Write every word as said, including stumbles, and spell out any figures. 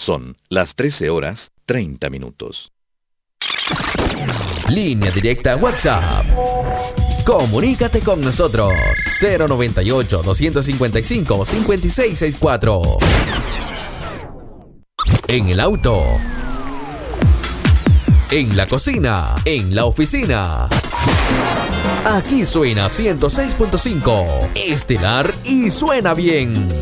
Son las trece horas treinta minutos. Línea directa WhatsApp. Comunícate con nosotros. cero noventa y ocho, doscientos cincuenta y cinco, cincuenta y seis sesenta y cuatro. En el auto. En la cocina. En la oficina. Aquí suena ciento seis punto cinco. Estelar y suena bien.